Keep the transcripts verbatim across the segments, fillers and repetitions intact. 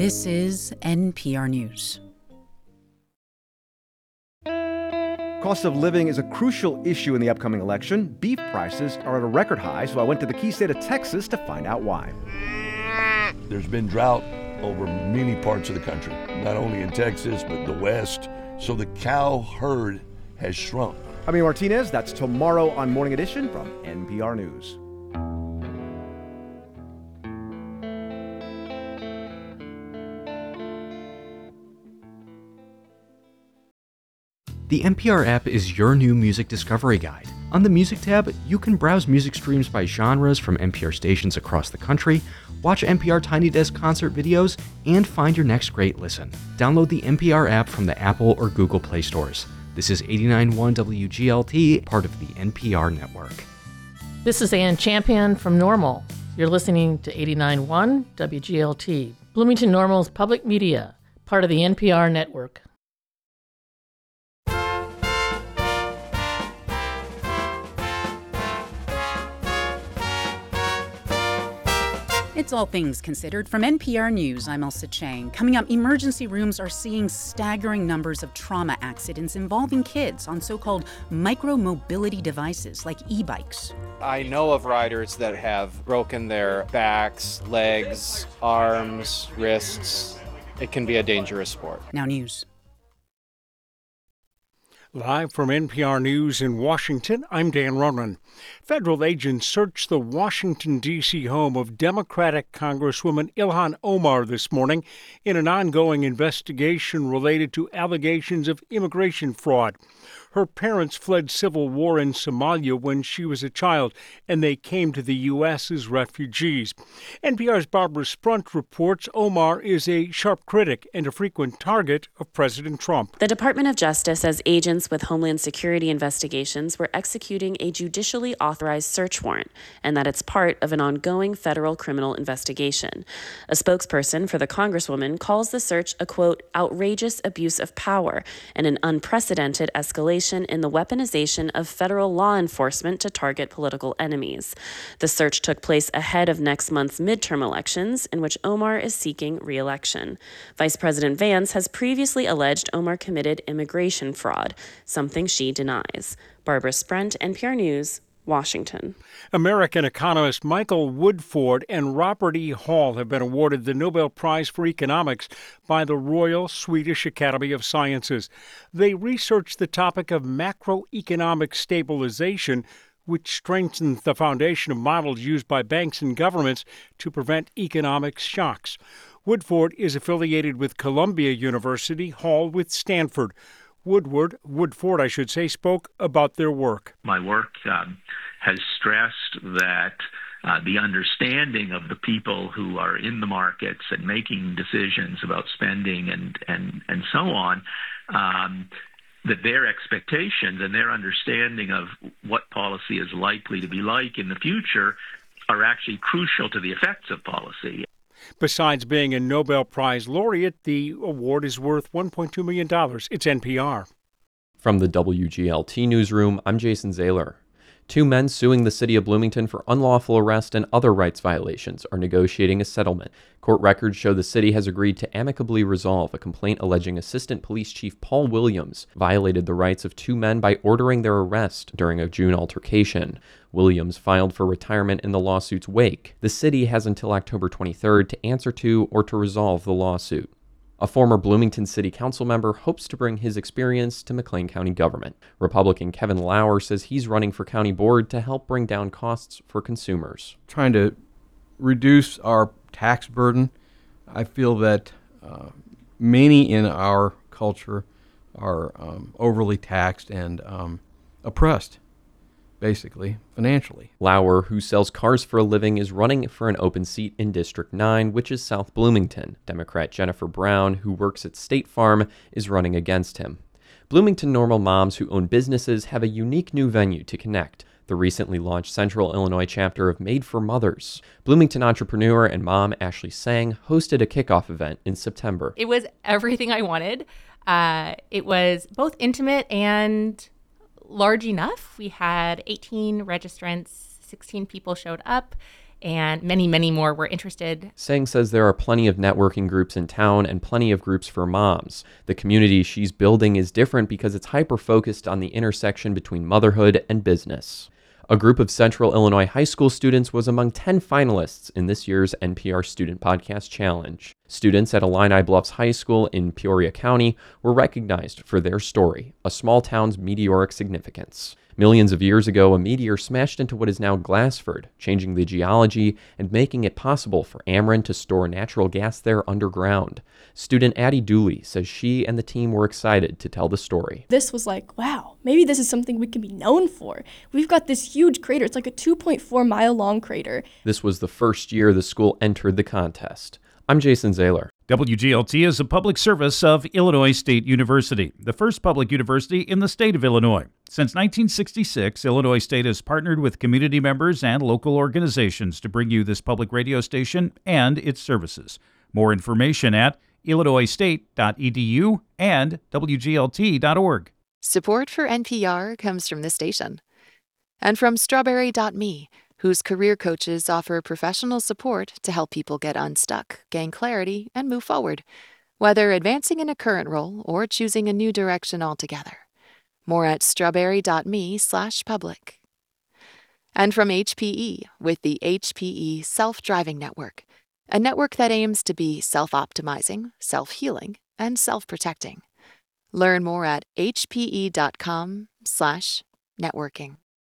This is N P R News. Cost of living is a crucial issue in the upcoming election. Beef prices are at a record high, so I went to the key state of Texas to find out why. There's been drought over many parts of the country, not only in Texas, but the West. So the cow herd has shrunk. Jaime Martinez, that's tomorrow on Morning Edition from N P R News. The N P R app is your new music discovery guide. On the Music tab, you can browse music streams by genres from N P R stations across the country, watch N P R Tiny Desk concert videos, and find your next great listen. Download the N P R app from the Apple or Google Play stores. This is eighty-nine point one W G L T, part of the N P R network. This is Ann Champion from Normal. You're listening to eighty-nine point one W G L T, Bloomington Normal's public media, part of the N P R network. It's All Things Considered from N P R News. I'm Elsa Chang. Coming up, emergency rooms are seeing staggering numbers of trauma accidents involving kids on so-called micro-mobility devices like e-bikes. I know of riders that have broken their backs, legs, arms, wrists. It can be a dangerous sport. Now news. Live from N P R News in Washington, I'm Dan Ronan. Federal agents searched the Washington, D C home of Democratic Congresswoman Ilhan Omar this morning in an ongoing investigation related to allegations of immigration fraud. Her parents fled civil war in Somalia when she was a child, and they came to the U S as refugees. N P R's Barbara Sprunt reports Omar is a sharp critic and a frequent target of President Trump. The Department of Justice says agents with Homeland Security investigations were executing a judicially authorized search warrant, and that it's part of an ongoing federal criminal investigation. A spokesperson for the Congresswoman calls the search a, quote, outrageous abuse of power and an unprecedented escalation in the weaponization of federal law enforcement to target political enemies. The search took place ahead of next month's midterm elections, in which Omar is seeking re-election. Vice President Vance has previously alleged Omar committed immigration fraud, something she denies. Barbara Sprunt, N P R News, Washington. American economist Michael Woodford and Robert E. Hall have been awarded the Nobel Prize for Economics by the Royal Swedish Academy of Sciences. They researched the topic of macroeconomic stabilization, which strengthens the foundation of models used by banks and governments to prevent economic shocks. Woodford is affiliated with Columbia University, Hall with Stanford. Woodward, Woodford, I should say, spoke about their work. My work um, has stressed that uh, the understanding of the people who are in the markets and making decisions about spending and, and, and so on, um, that their expectations and their understanding of what policy is likely to be like in the future are actually crucial to the effects of policy. Besides being a Nobel Prize laureate, the award is worth one point two million dollars. It's N P R. From the W G L T newsroom, I'm Jason Zahler. Two men suing the city of Bloomington for unlawful arrest and other rights violations are negotiating a settlement. Court records show the city has agreed to amicably resolve a complaint alleging Assistant Police Chief Paul Williams violated the rights of two men by ordering their arrest during a June altercation. Williams filed for retirement in the lawsuit's wake. The city has until October twenty-third to answer to or to resolve the lawsuit. A former Bloomington City Council member hopes to bring his experience to McLean County government. Republican Kevin Lauer says he's running for county board to help bring down costs for consumers. Trying to reduce our tax burden. I feel that uh, many in our culture are um, overly taxed and um, oppressed, basically, financially. Lauer, who sells cars for a living, is running for an open seat in District nine, which is South Bloomington. Democrat Jennifer Brown, who works at State Farm, is running against him. Bloomington Normal moms who own businesses have a unique new venue to connect. The recently launched Central Illinois chapter of Made for Mothers. Bloomington entrepreneur and mom Ashley Sang hosted a kickoff event in September. It was everything I wanted. Uh, it was both intimate and large enough. We had eighteen registrants, sixteen people showed up, and many, many more were interested. Tseng says there are plenty of networking groups in town and plenty of groups for moms. The community she's building is different because it's hyper-focused on the intersection between motherhood and business. A group of Central Illinois high school students was among ten finalists in this year's N P R Student Podcast Challenge. Students at Illini Bluffs High School in Peoria County were recognized for their story, a small town's meteoric significance. Millions of years ago, a meteor smashed into what is now Glassford, changing the geology and making it possible for Ameren to store natural gas there underground. Student Addie Dooley says she and the team were excited to tell the story. This was like, wow, maybe this is something we can be known for. We've got this huge crater. It's like a two point four mile long crater. This was the first year the school entered the contest. I'm Jason Zahler. W G L T is a public service of Illinois State University, the first public university in the state of Illinois. Since nineteen sixty-six, Illinois State has partnered with community members and local organizations to bring you this public radio station and its services. More information at illinois state dot e d u and w g l t dot org. Support for N P R comes from this station and from strawberry dot me, whose career coaches offer professional support to help people get unstuck, gain clarity, and move forward, whether advancing in a current role or choosing a new direction altogether. More at strawberry dot me slash public. And from H P E with the H P E Self-Driving Network, a network that aims to be self-optimizing, self-healing, and self-protecting. Learn more at h p e dot com slash networking.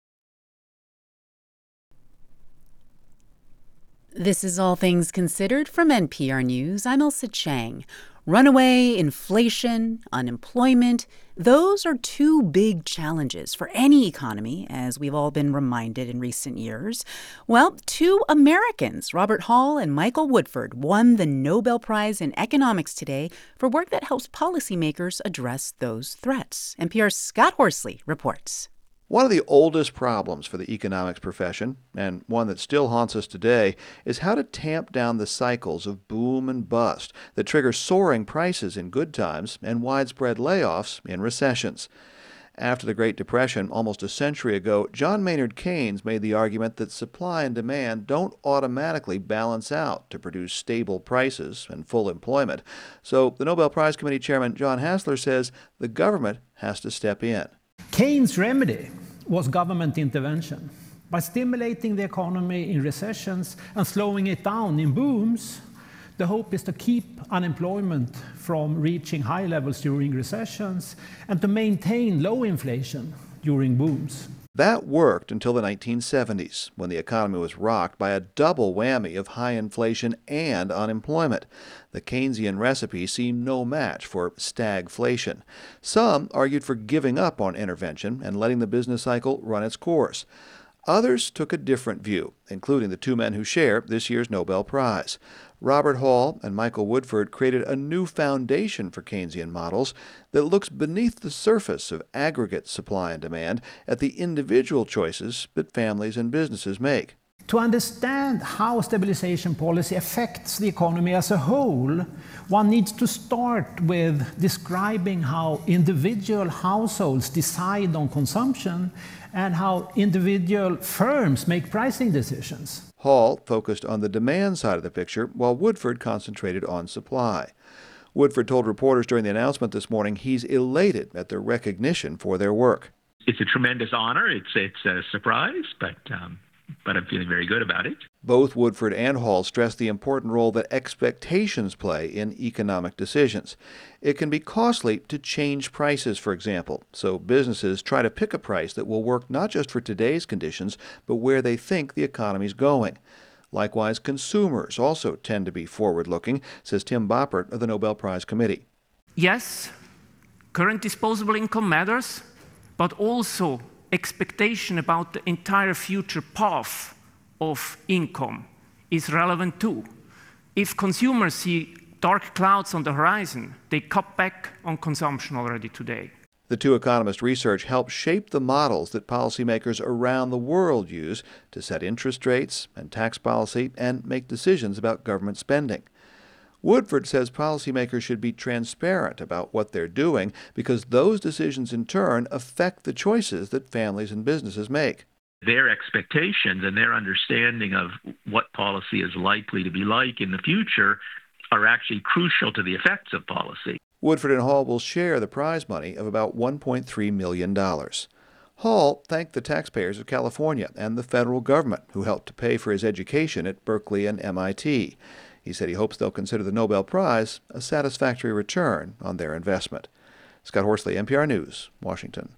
This is All Things Considered from N P R News. I'm Elsa Chang. Runaway, inflation, unemployment, those are two big challenges for any economy, as we've all been reminded in recent years. Well, two Americans, Robert Hall and Michael Woodford, won the Nobel Prize in Economics today for work that helps policymakers address those threats. N P R's Scott Horsley reports. One of the oldest problems for the economics profession, and one that still haunts us today, is how to tamp down the cycles of boom and bust that trigger soaring prices in good times and widespread layoffs in recessions. After the Great Depression, almost a century ago, John Maynard Keynes made the argument that supply and demand don't automatically balance out to produce stable prices and full employment. So the Nobel Prize Committee Chairman John Hassler says the government has to step in. Keynes' remedy was government intervention. By stimulating the economy in recessions and slowing it down in booms, the hope is to keep unemployment from reaching high levels during recessions and to maintain low inflation during booms. That worked until the nineteen seventies, when the economy was rocked by a double whammy of high inflation and unemployment. The Keynesian recipe seemed no match for stagflation. Some argued for giving up on intervention and letting the business cycle run its course. Others took a different view, including the two men who share this year's Nobel Prize. Robert Hall and Michael Woodford created a new foundation for Keynesian models that looks beneath the surface of aggregate supply and demand at the individual choices that families and businesses make. To understand how stabilization policy affects the economy as a whole, one needs to start with describing how individual households decide on consumption and how individual firms make pricing decisions. Hall focused on the demand side of the picture, while Woodford concentrated on supply. Woodford told reporters during the announcement this morning he's elated at their recognition for their work. It's a tremendous honor. It's it's a surprise, but um, but I'm feeling very good about it. Both Woodford and Hall stressed the important role that expectations play in economic decisions. It can be costly to change prices, for example, so businesses try to pick a price that will work not just for today's conditions, but where they think the economy's going. Likewise, consumers also tend to be forward-looking, says Tim Boppert of the Nobel Prize Committee. Yes, current disposable income matters, but also expectation about the entire future path of income is relevant too. If consumers see dark clouds on the horizon, they cut back on consumption already today. The two economists' research helps shape the models that policymakers around the world use to set interest rates and tax policy and make decisions about government spending. Woodford says policymakers should be transparent about what they're doing because those decisions in turn affect the choices that families and businesses make. Their expectations and their understanding of what policy is likely to be like in the future are actually crucial to the effects of policy. Woodford and Hall will share the prize money of about one point three million dollars. Hall thanked the taxpayers of California and the federal government who helped to pay for his education at Berkeley and M I T. He said he hopes they'll consider the Nobel Prize a satisfactory return on their investment. Scott Horsley, N P R News, Washington.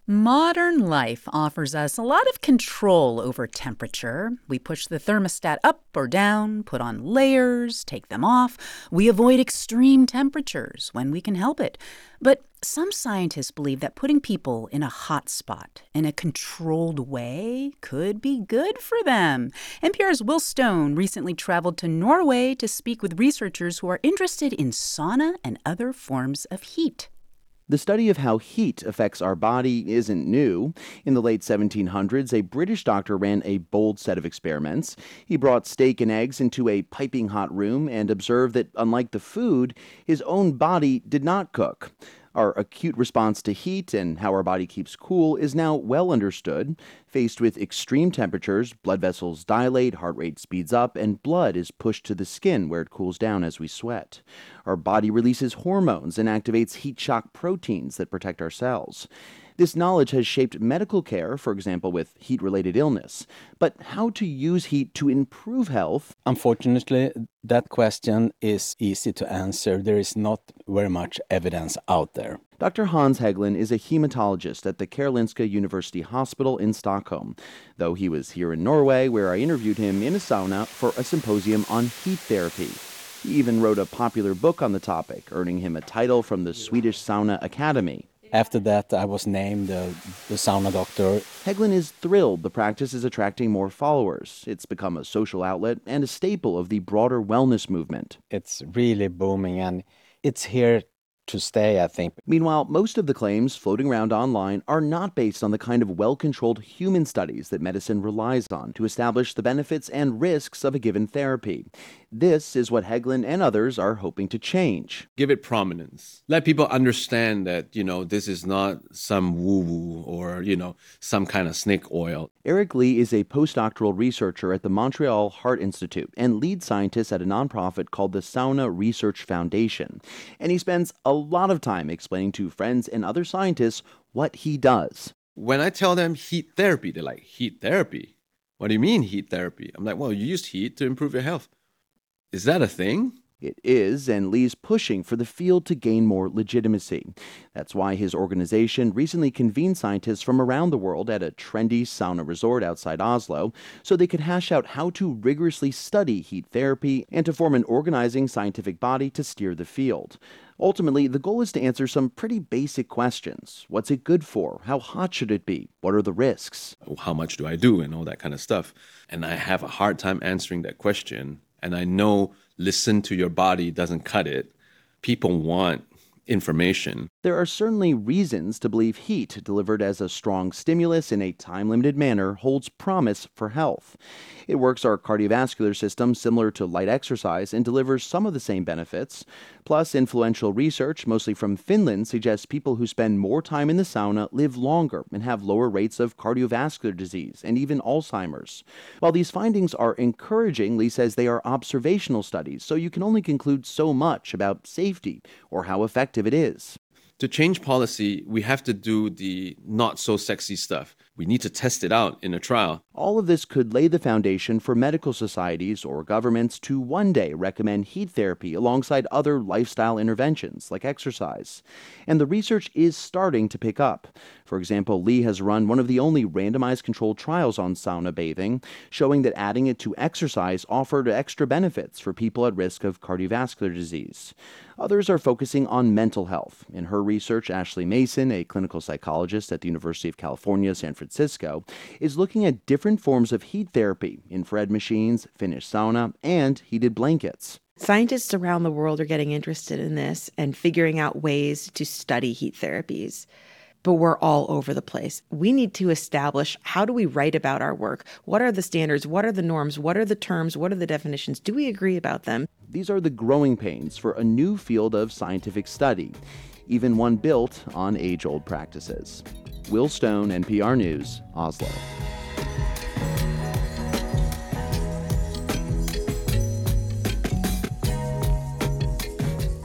Modern life offers us a lot of control over temperature. We push the thermostat up or down, put on layers, take them off. We avoid extreme temperatures when we can help it. But some scientists believe that putting people in a hot spot in a controlled way could be good for them. N P R's Will Stone recently traveled to Norway to speak with researchers who are interested in sauna and other forms of heat. The study of how heat affects our body isn't new. In the late seventeen hundreds, a British doctor ran a bold set of experiments. He brought steak and eggs into a piping hot room and observed that, unlike the food, his own body did not cook. Our acute response to heat and how our body keeps cool is now well understood. Faced with extreme temperatures, blood vessels dilate, heart rate speeds up, and blood is pushed to the skin where it cools down as we sweat. Our body releases hormones and activates heat shock proteins that protect our cells. This knowledge has shaped medical care, for example, with heat-related illness. But how to use heat to improve health? Unfortunately, that question is easy to answer. There is not very much evidence out there. Doctor Hans Hägglund is a hematologist at the Karolinska University Hospital in Stockholm, though he was here in Norway, where I interviewed him in a sauna for a symposium on heat therapy. He even wrote a popular book on the topic, earning him a title from the Swedish Sauna Academy. After that, I was named the, the sauna doctor. Hägglund is thrilled the practice is attracting more followers. It's become a social outlet and a staple of the broader wellness movement. It's really booming, and it's here to stay, I think. Meanwhile, most of the claims floating around online are not based on the kind of well-controlled human studies that medicine relies on to establish the benefits and risks of a given therapy. This is what Hägglund and others are hoping to change. Give it prominence. Let people understand that, you know, this is not some woo-woo or, you know, some kind of snake oil. Eric Lee is a postdoctoral researcher at the Montreal Heart Institute and lead scientist at a nonprofit called the Sauna Research Foundation. And he spends a lot of time explaining to friends and other scientists what he does. When I tell them heat therapy, they're like, heat therapy? What do you mean heat therapy? I'm like, well, you use heat to improve your health. Is that a thing? It is, and Lee's pushing for the field to gain more legitimacy. That's why his organization recently convened scientists from around the world at a trendy sauna resort outside Oslo so they could hash out how to rigorously study heat therapy and to form an organizing scientific body to steer the field. Ultimately, the goal is to answer some pretty basic questions. What's it good for? How hot should it be? What are the risks? How much do I do? And all that kind of stuff. And I have a hard time answering that question. And I know listen to your body doesn't cut it. People want information. There are certainly reasons to believe heat delivered as a strong stimulus in a time-limited manner holds promise for health. It works our cardiovascular system similar to light exercise and delivers some of the same benefits. Plus, influential research, mostly from Finland, suggests people who spend more time in the sauna live longer and have lower rates of cardiovascular disease and even Alzheimer's. While these findings are encouraging, Lee says they are observational studies, so you can only conclude so much about safety or how effective it is. To change policy, we have to do the not-so-sexy stuff. We need to test it out in a trial. All of this could lay the foundation for medical societies or governments to one day recommend heat therapy alongside other lifestyle interventions like exercise. And the research is starting to pick up. For example, Lee has run one of the only randomized controlled trials on sauna bathing, showing that adding it to exercise offered extra benefits for people at risk of cardiovascular disease. Others are focusing on mental health. In her research, Ashley Mason, a clinical psychologist at the University of California, San Francisco, is looking at different forms of heat therapy, infrared machines, Finnish sauna, and heated blankets. Scientists around the world are getting interested in this and figuring out ways to study heat therapies. But we're all over the place. We need to establish, how do we write about our work? What are the standards? What are the norms? What are the terms? What are the definitions? Do we agree about them? These are the growing pains for a new field of scientific study, even one built on age-old practices. Will Stone, N P R News, Oslo.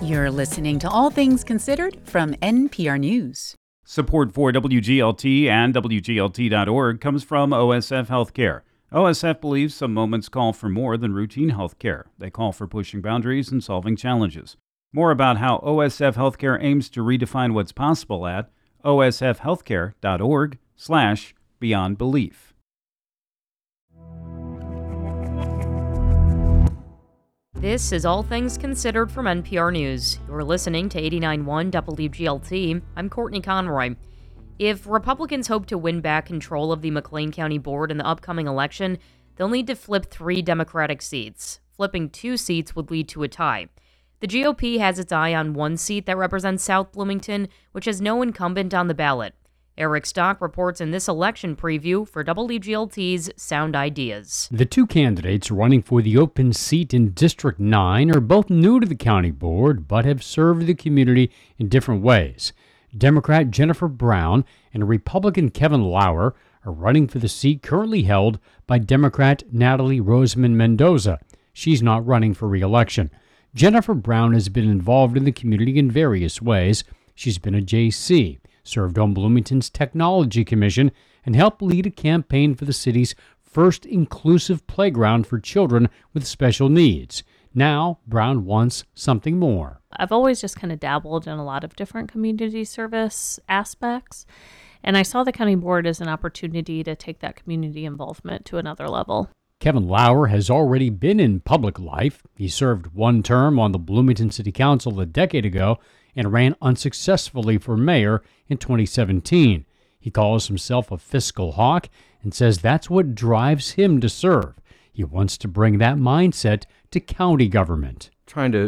You're listening to All Things Considered from N P R News. Support for W G L T and W G L T dot org comes from O S F Healthcare. O S F believes some moments call for more than routine health care. They call for pushing boundaries and solving challenges. More about how O S F Healthcare aims to redefine what's possible at O S F healthcare dot org slash beyond belief. This is All Things Considered from N P R News. You're listening to eighty-nine point one W G L T. I'm Courtney Conroy. If Republicans hope to win back control of the McLean County Board in the upcoming election, they'll need to flip three Democratic seats. Flipping two seats would lead to a tie. The G O P has its eye on one seat that represents South Bloomington, which has no incumbent on the ballot. Eric Stock reports in this election preview for W G L T's Sound Ideas. The two candidates running for the open seat in District nine are both new to the county board, but have served the community in different ways. Democrat Jennifer Brown and Republican Kevin Lauer are running for the seat currently held by Democrat Natalie Roseman Mendoza. She's not running for re-election. Jennifer Brown has been involved in the community in various ways. She's been a J C, served on Bloomington's Technology Commission, and helped lead a campaign for the city's first inclusive playground for children with special needs. Now, Brown wants something more. I've always just kind of dabbled in a lot of different community service aspects, and I saw the county board as an opportunity to take that community involvement to another level. Kevin Lauer has already been in public life. He served one term on the Bloomington City Council a decade ago and ran unsuccessfully for mayor in twenty seventeen. He calls himself a fiscal hawk and says that's what drives him to serve. He wants to bring that mindset to county government. Trying to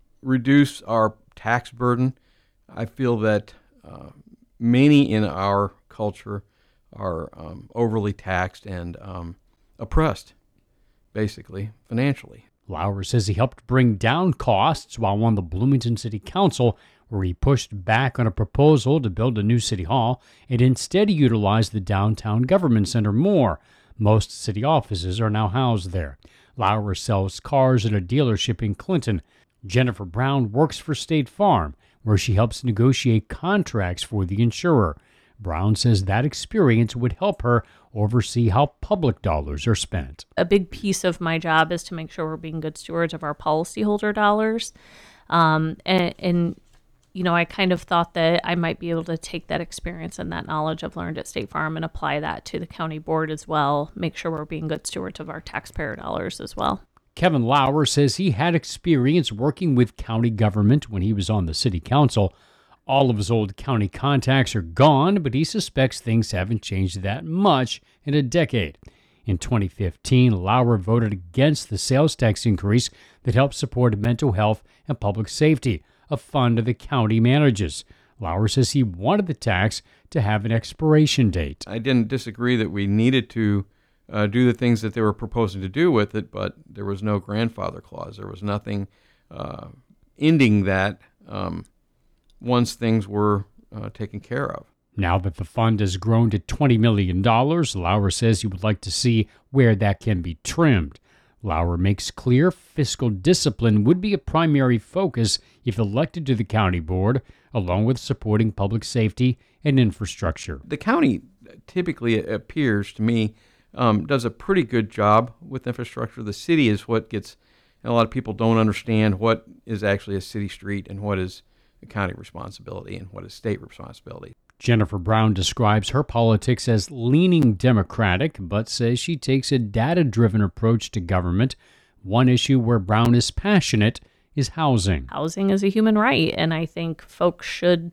reduce our tax burden. I feel that uh, many in our culture are um, overly taxed and um, oppressed, basically, financially. Lauer says he helped bring down costs while on the Bloomington City Council, where he pushed back on a proposal to build a new city hall and instead utilized the downtown government center more. Most city offices are now housed there. Lauer sells cars at a dealership in Clinton. Jennifer Brown works for State Farm, where she helps negotiate contracts for the insurer. Brown says that experience would help her oversee how public dollars are spent. A big piece of my job is to make sure we're being good stewards of our policyholder dollars. Um, and, and, you know, I kind of thought that I might be able to take that experience and that knowledge I've learned at State Farm and apply that to the county board as well, make sure we're being good stewards of our taxpayer dollars as well. Kevin Lauer says he had experience working with county government when he was on the city council. All of his old county contacts are gone, but he suspects things haven't changed that much in a decade. In twenty fifteen, Lauer voted against the sales tax increase that helps support mental health and public safety, a fund the county manages. Lauer says he wanted the tax to have an expiration date. I didn't disagree that we needed to uh, do the things that they were proposing to do with it, but there was no grandfather clause. There was nothing uh, ending that um, once things were uh, taken care of. Now that the fund has grown to twenty million dollars, Lauer says he would like to see where that can be trimmed. Lauer makes clear fiscal discipline would be a primary focus if elected to the county board, along with supporting public safety and infrastructure. The county typically, it appears to me, um, does a pretty good job with infrastructure. The city is what gets, and a lot of people don't understand what is actually a city street and what is a county responsibility and what is state responsibility. Jennifer Brown describes her politics as leaning Democratic, but says she takes a data-driven approach to government. One issue where Brown is passionate is housing. Housing is a human right, and I think folks should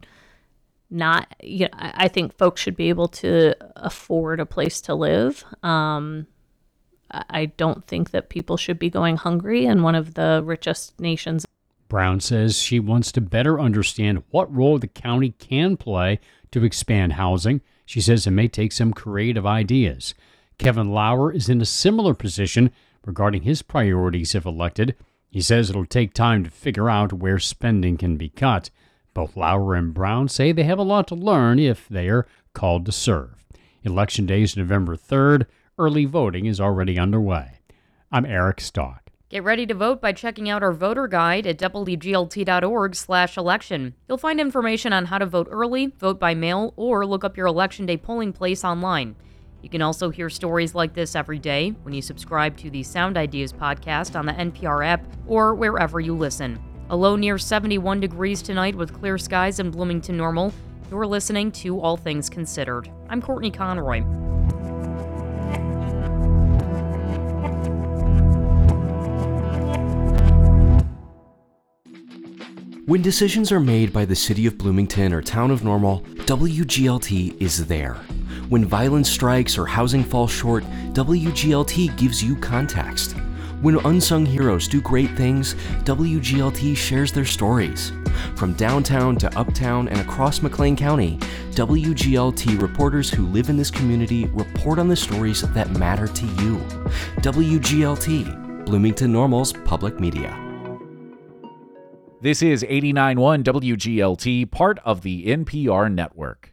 not, you know, I think folks should be able to afford a place to live. Um, I don't think that people should be going hungry in one of the richest nations. Brown says she wants to better understand what role the county can play to expand housing. She says it may take some creative ideas. Kevin Lauer is in a similar position regarding his priorities if elected. He says it'll take time to figure out where spending can be cut. Both Lauer and Brown say they have a lot to learn if they are called to serve. Election Day is November third. Early voting is already underway. I'm Eric Stock. Get ready to vote by checking out our voter guide at w g l t dot org slash election. You'll find information on how to vote early, vote by mail, or look up your Election Day polling place online. You can also hear stories like this every day when you subscribe to the Sound Ideas podcast on the N P R app or wherever you listen. A low near seventy-one degrees tonight with clear skies in Bloomington Normal. You're listening to All Things Considered. I'm Courtney Conroy. When decisions are made by the City of Bloomington or Town of Normal, W G L T is there. When violence strikes or housing falls short, W G L T gives you context. When unsung heroes do great things, W G L T shares their stories. From downtown to uptown and across McLean County, W G L T reporters who live in this community report on the stories that matter to you. W G L T, Bloomington Normal's public media. This is eighty-nine point one W G L T, part of the N P R network.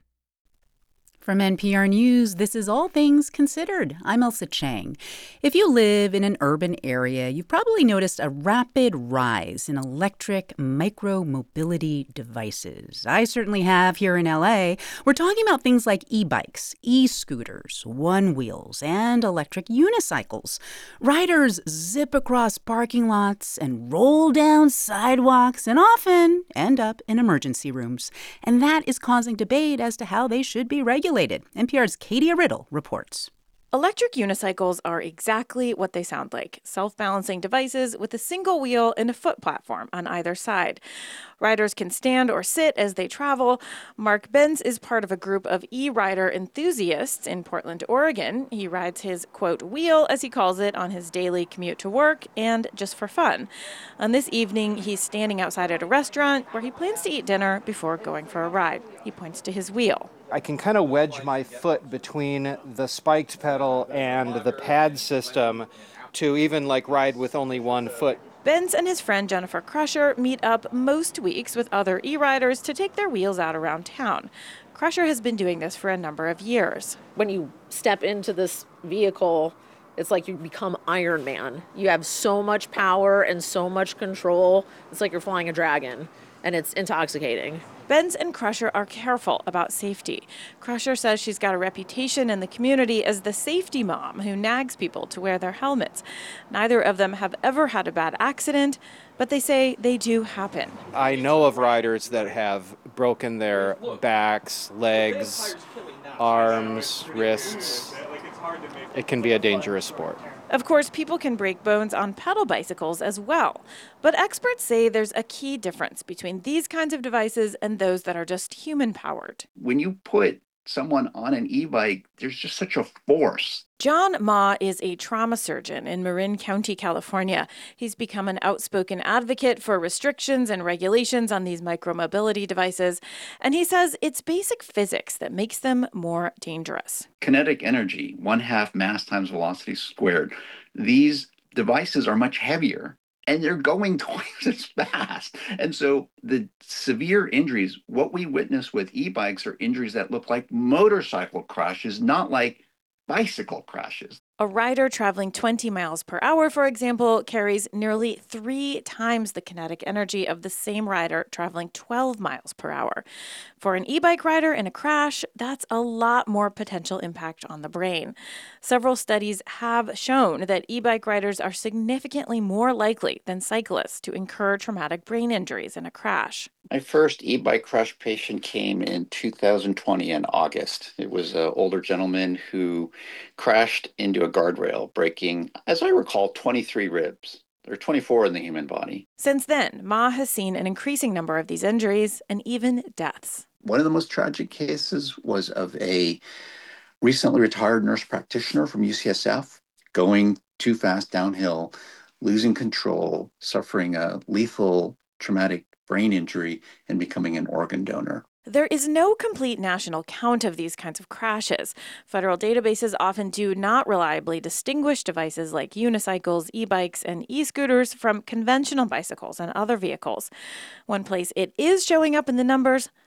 From N P R News, this is All Things Considered. I'm Elsa Chang. If you live in an urban area, you've probably noticed a rapid rise in electric micro-mobility devices. I certainly have here in L A. We're talking about things like e-bikes, e-scooters, one-wheels, and electric unicycles. Riders zip across parking lots and roll down sidewalks and often end up in emergency rooms. And that is causing debate as to how they should be regulated. N P R's Katie Riddle reports. Electric unicycles are exactly what they sound like, self-balancing devices with a single wheel and a foot platform on either side. Riders can stand or sit as they travel. Mark Benz is part of a group of e-rider enthusiasts in Portland, Oregon. He rides his, quote, wheel, as he calls it, on his daily commute to work and just for fun. On this evening, he's standing outside at a restaurant where he plans to eat dinner before going for a ride. He points to his wheel. I can kind of wedge my foot between the spiked pedal and the pad system to even like ride with only one foot. Benz and his friend Jennifer Crusher meet up most weeks with other e-riders to take their wheels out around town. Crusher has been doing this for a number of years. When you step into this vehicle, it's like you become Iron Man. You have so much power and so much control. It's like you're flying a dragon, and it's intoxicating. Benz and Crusher are careful about safety. Crusher says she's got a reputation in the community as the safety mom who nags people to wear their helmets. Neither of them have ever had a bad accident, but they say they do happen. I know of riders that have broken their backs, legs, arms, wrists. It can be a dangerous sport. Of course, people can break bones on pedal bicycles as well. But experts say there's a key difference between these kinds of devices and those that are just human-powered. When you put someone on an e-bike, there's just such a force. John Ma is a trauma surgeon in Marin County, California. He's become an outspoken advocate for restrictions and regulations on these micromobility devices, and he says it's basic physics that makes them more dangerous. Kinetic energy, one half mass times velocity squared. These devices are much heavier, and they're going twice as fast. And so the severe injuries, what we witness with e-bikes are injuries that look like motorcycle crashes, not like bicycle crashes. A rider traveling twenty miles per hour, for example, carries nearly three times the kinetic energy of the same rider traveling twelve miles per hour. For an e-bike rider in a crash, that's a lot more potential impact on the brain. Several studies have shown that e-bike riders are significantly more likely than cyclists to incur traumatic brain injuries in a crash. My first e-bike crash patient came in two thousand twenty in August. It was an older gentleman who crashed into a guardrail, breaking, as I recall, twenty-three ribs. There are twenty-four in the human body. Since then, Ma has seen an increasing number of these injuries and even deaths. One of the most tragic cases was of a recently retired nurse practitioner from U C S F going too fast downhill, losing control, suffering a lethal traumatic brain injury, and becoming an organ donor. There is no complete national count of these kinds of crashes. Federal databases often do not reliably distinguish devices like unicycles, e-bikes, and e-scooters from conventional bicycles and other vehicles. One place it is showing up in the numbers,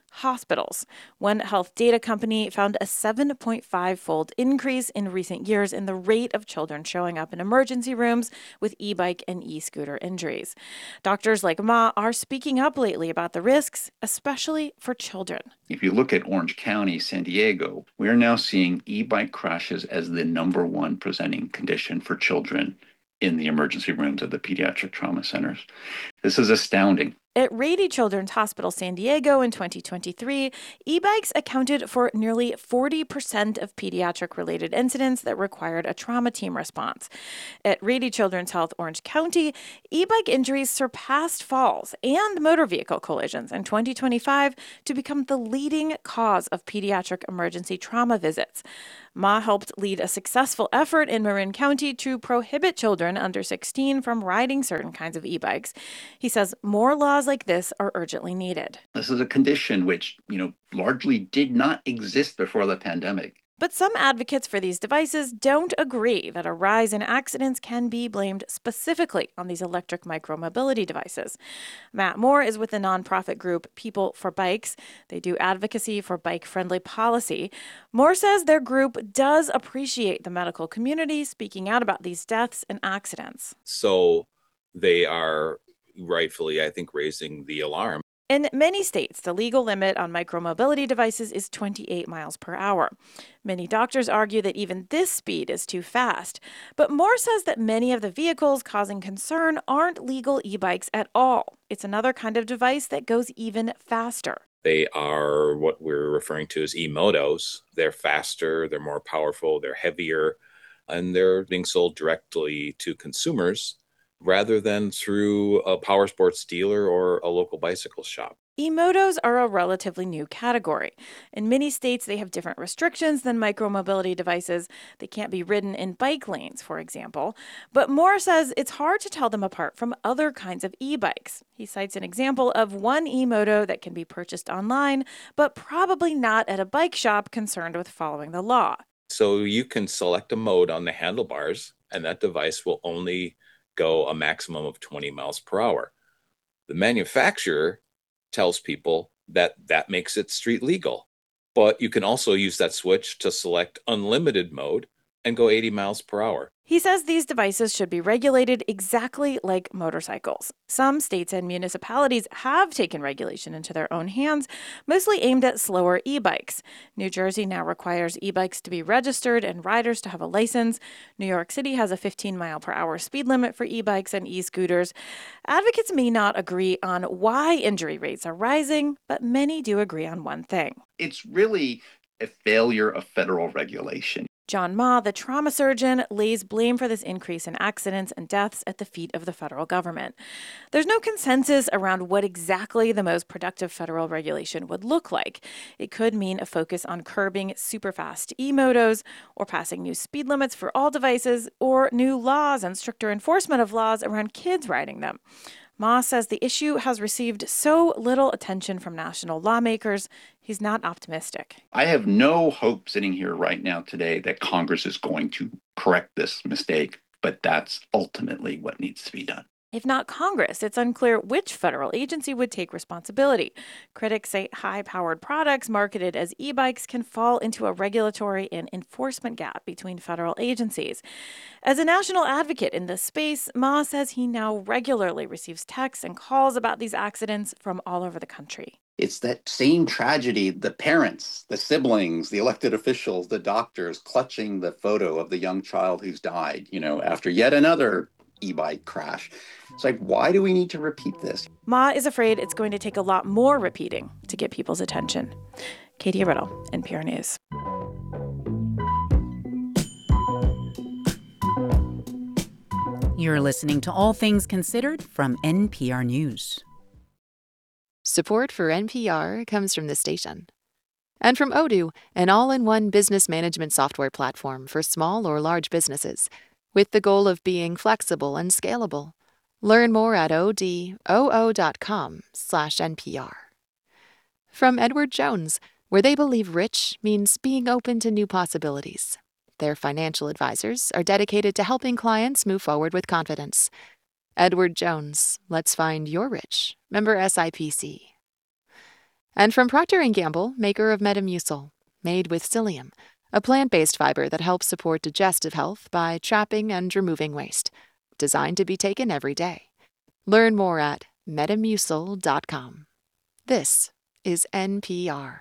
hospitals. One health data company found a seven point five fold increase in recent years in the rate of children showing up in emergency rooms with e-bike and e-scooter injuries. Doctors like Ma are speaking up lately about the risks, especially for children. If you look at Orange County, San Diego, we are now seeing e-bike crashes as the number one presenting condition for children in the emergency rooms of the pediatric trauma centers. This is astounding. At Rady Children's Hospital San Diego in twenty twenty-three, e-bikes accounted for nearly forty percent of pediatric-related incidents that required a trauma team response. At Rady Children's Health Orange County, e-bike injuries surpassed falls and motor vehicle collisions in twenty twenty-five to become the leading cause of pediatric emergency trauma visits. Ma helped lead a successful effort in Marin County to prohibit children under sixteen from riding certain kinds of e-bikes. He says more laws like this are urgently needed. This is a condition which, you know, largely did not exist before the pandemic. But some advocates for these devices don't agree that a rise in accidents can be blamed specifically on these electric micromobility devices. Matt Moore is with the nonprofit group People for Bikes. They do advocacy for bike-friendly policy. Moore says their group does appreciate the medical community speaking out about these deaths and accidents. So they are rightfully, I think, raising the alarm. In many states, the legal limit on micromobility devices is twenty-eight miles per hour. Many doctors argue that even this speed is too fast. But Moore says that many of the vehicles causing concern aren't legal e-bikes at all. It's another kind of device that goes even faster. They are what we're referring to as e-motos. They're faster, they're more powerful, they're heavier, and they're being sold directly to consumers rather than through a power sports dealer or a local bicycle shop. E-motos are a relatively new category. In many states, they have different restrictions than micromobility devices. They can't be ridden in bike lanes, for example. But Moore says it's hard to tell them apart from other kinds of e-bikes. He cites an example of one e-moto that can be purchased online, but probably not at a bike shop concerned with following the law. So you can select a mode on the handlebars, and that device will only go a maximum of twenty miles per hour. The manufacturer tells people that that makes it street legal, but you can also use that switch to select unlimited mode and go eighty miles per hour. He says these devices should be regulated exactly like motorcycles. Some states and municipalities have taken regulation into their own hands, mostly aimed at slower e-bikes. New Jersey now requires e-bikes to be registered and riders to have a license. New York City has a fifteen mile per hour speed limit for e-bikes and e-scooters. Advocates may not agree on why injury rates are rising, but many do agree on one thing. It's really a failure of federal regulation. John Ma, the trauma surgeon, lays blame for this increase in accidents and deaths at the feet of the federal government. There's no consensus around what exactly the most productive federal regulation would look like. It could mean a focus on curbing super-fast e-motos, or passing new speed limits for all devices, or new laws and stricter enforcement of laws around kids riding them. Ma says the issue has received so little attention from national lawmakers, he's not optimistic. I have no hope sitting here right now today that Congress is going to correct this mistake, but that's ultimately what needs to be done. If not Congress, it's unclear which federal agency would take responsibility. Critics say high-powered products marketed as e-bikes can fall into a regulatory and enforcement gap between federal agencies. As a national advocate in this space, Ma says he now regularly receives texts and calls about these accidents from all over the country. It's that same tragedy, the parents, the siblings, the elected officials, the doctors clutching the photo of the young child who's died, you know, after yet another e-bike crash. It's like, why do we need to repeat this? Ma is afraid it's going to take a lot more repeating to get people's attention. Katie Riddle, N P R News. You're listening to All Things Considered from N P R News. Support for N P R comes from the station. And from Odoo, an all-in-one business management software platform for small or large businesses, with the goal of being flexible and scalable. Learn more at odoo.com slash NPR. From Edward Jones, where they believe rich means being open to new possibilities. Their financial advisors are dedicated to helping clients move forward with confidence. Edward Jones, let's find your rich. Member S I P C. And from Procter and Gamble, maker of Metamucil, made with psyllium, a plant-based fiber that helps support digestive health by trapping and removing waste. Designed to be taken every day. Learn more at metamucil dot com. This is N P R.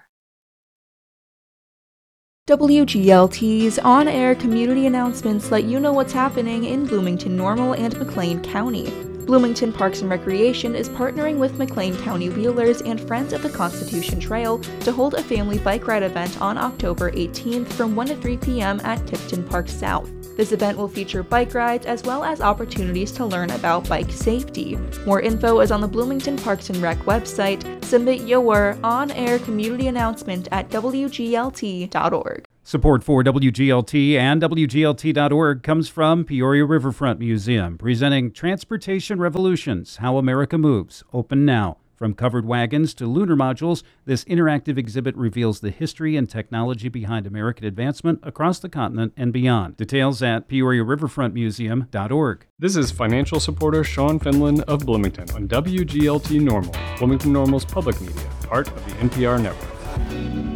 W G L T's on-air community announcements let you know what's happening in Bloomington Normal and McLean County. Bloomington Parks and Recreation is partnering with McLean County Wheelers and Friends of the Constitution Trail to hold a family bike ride event on October eighteenth from one to three p.m. at Tifton Park South. This event will feature bike rides as well as opportunities to learn about bike safety. More info is on the Bloomington Parks and Rec website. Submit your on-air community announcement at w g l t dot org. Support for W G L T and W G L T dot org comes from Peoria Riverfront Museum, presenting Transportation Revolutions, How America Moves, open now. From covered wagons to lunar modules, this interactive exhibit reveals the history and technology behind American advancement across the continent and beyond. Details at peoria riverfront museum dot org. This is financial supporter Sean Finland of Bloomington on W G L T Normal, Bloomington Normal's public media, part of the N P R network.